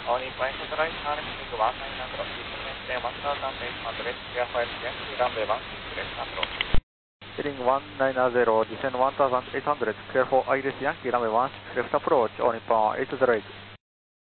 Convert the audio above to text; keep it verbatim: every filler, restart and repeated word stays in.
All Nippon Satellite Harming one nine zero, destination one thousand eight hundred, clear for Yankee runway one six left approach. Heading one nine zero, descend one thousand eight hundred, clear for Iris Yankee runway one six left approach, All Nippon eight zero eight.